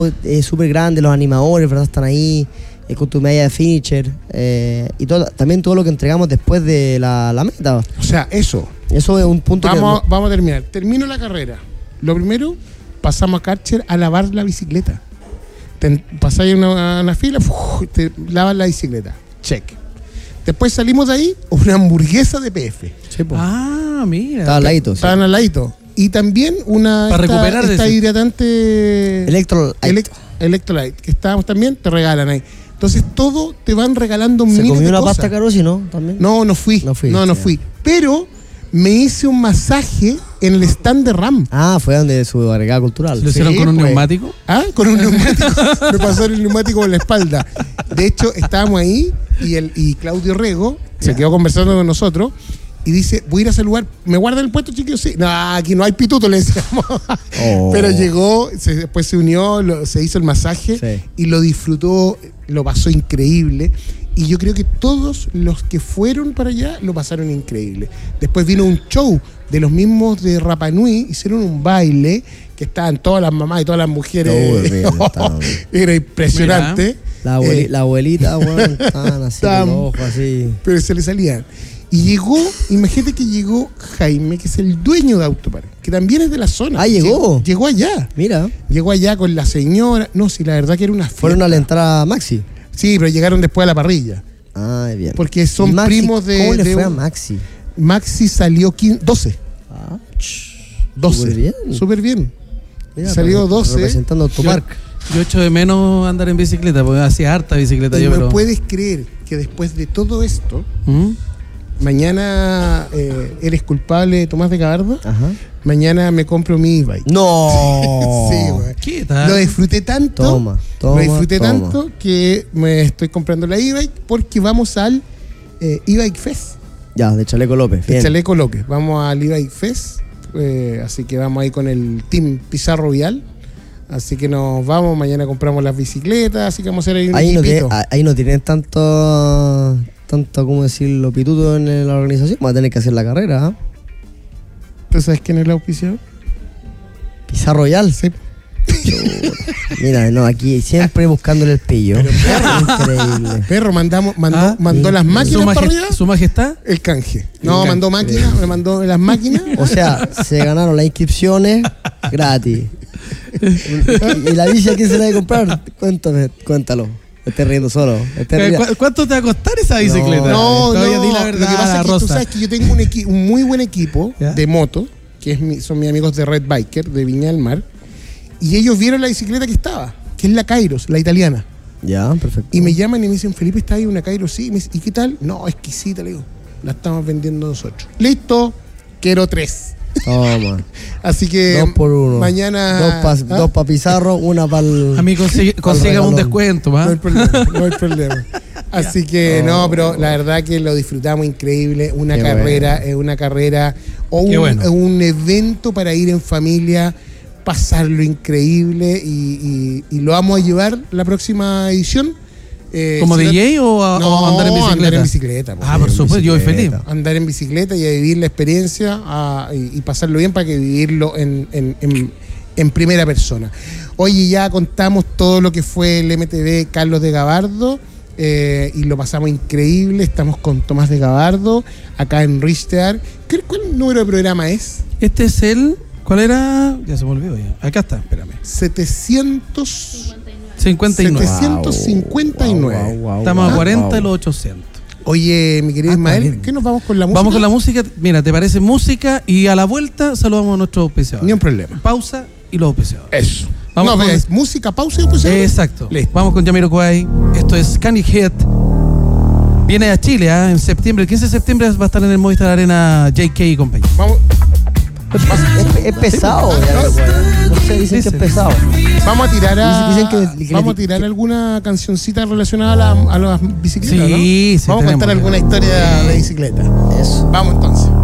es súper grande, los animadores, ¿verdad? Están ahí con tu medalla de finisher y también todo lo que entregamos después de la meta. O sea, eso es un punto vamos a terminar. Termino la carrera. Lo primero, pasamos a Karcher a lavar la bicicleta. Pasáis una fila, te lavas la bicicleta. Check. Después salimos de ahí, una hamburguesa de PF. Sí, pues. Mira. Estaba al ladito. Estaban al ladito. Y también para recuperar esta hidratante Electrolyte, que estábamos también, te regalan ahí. Entonces todo te van regalando ¿Se comió una cosas. pasta Carosi, no? ¿También? No fui. No fui. Pero me hice un masaje en el stand de RAM. Fue donde su agregada cultural. ¿Lo hicieron con un neumático? Con un neumático. Me pasó el neumático en la espalda. De hecho, estábamos ahí y Claudio Rego se quedó conversando con nosotros y dice, voy a ir a ese lugar. ¿Me guardan el puesto, chiquillos? Sí. No, aquí no hay pituto, le decíamos. Pero llegó, después se unió, se hizo el masaje y lo disfrutó, lo pasó increíble. Y yo creo que todos los que fueron para allá lo pasaron increíble. Después vino un show de los mismos de Rapa Nui, hicieron un baile que estaban todas las mamás y todas las mujeres. Era impresionante. Mira, la abuelita, bueno, estaban así, con los ojos así. Pero se le salían. Y llegó, imagínate que llegó Jaime, que es el dueño de Autopar, que también es de la zona. Llegó. Llegó allá. Mira. Llegó allá con la señora. No, sí, la verdad que era una fiesta. Fueron a la entrada Maxi. Sí, pero llegaron después a la parrilla. Bien. Porque son Maxi, primos de... ¿Cómo le fue a Maxi? Maxi salió 12. 12. Súper bien. Mira, salió 12. Representando Autopark. Yo echo de menos andar en bicicleta, porque hacía harta bicicleta. Y no puedes creer que después de todo esto, mañana eres culpable, Tomás de Gabardo. Mañana me compro mi e-bike. ¡No! Sí, güey. ¿Qué tal? Lo disfruté tanto. Lo disfruté tanto que me estoy comprando la e-bike porque vamos al e-bike fest. Ya, de Chaleco López. De Chaleco López. Vamos al e-bike fest. Así que vamos ahí con el team Pizarro Vial. Así que nos vamos, mañana compramos las bicicletas, así que vamos a hacer ahí un equipito. Ahí no tienen tanto, ¿cómo decirlo? Pituto en la organización. Vamos a tener que hacer la carrera. ¿Tú sabes quién es el auspiciador? Pizarro Royal. Sí. Mira, aquí siempre buscándole el pillo. Increíble. Perro, mandó las máquinas para arriba. ¿Su majestad? El canje. No, mandó máquinas, me mandó las máquinas. O sea, se ganaron las inscripciones gratis. ¿Y la bici a quién se la debe comprar? Cuéntalo. Me estoy riendo solo. ¿Cuánto te va a costar esa bicicleta? No. Di la verdad, lo que pasa es que Rosa. tú sabes que yo tengo un muy buen equipo de moto, que son mis amigos de Red Biker, de Viña del Mar, y ellos vieron la bicicleta que estaba, que es la Kairos, la italiana. Ya, perfecto. Y me llaman y me dicen, Felipe, ¿está ahí una Kairos? Sí. ¿Y qué tal? No, exquisita, le digo. La estamos vendiendo nosotros. Listo, quiero 3. Toma. Así que 2 por 1. Mañana 2 para Pizarro, 1 para el... A mí consiga un descuento, ¿va? No hay problema. Así que pero la verdad que lo disfrutamos increíble. Una carrera o un evento para ir en familia, pasarlo increíble y lo vamos a llevar la próxima edición. ¿Como DJ o andar en bicicleta? Andar en bicicleta. Por supuesto, yo soy feliz. Andar en bicicleta y a vivir la experiencia y pasarlo bien para que vivirlo en primera persona. Oye, ya contamos todo lo que fue el MTB Carlos de Gabardo y lo pasamos increíble. Estamos con Tomás de Gabardo acá en Richter. ¿Cuál número de programa es? Este es el... ¿Cuál era? Ya se me olvidó ya. Acá está, espérame. 759. Estamos a 40 de los 800. Oye, mi querido Ismael, ¿qué nos vamos con la música? Vamos con la música. Mira, ¿te parece música? Y a la vuelta saludamos a nuestros auspiciadores. Ni un problema. Pausa y los auspiciadores. Eso. Vamos con... es música, pausa y auspiciadores. Exacto. Listo. Vamos con Jamiroquai. Esto es Candy Head. Viene a Chile, en septiembre. El 15 de septiembre va a estar en el Movistar Arena JK y compañía. Vamos. Es pesado, no sé, dicen que es pesado. Vamos a tirar alguna cancioncita relacionada a las bicicletas, sí, ¿no? Vamos a contar alguna historia de bicicleta. Eso. Vamos entonces.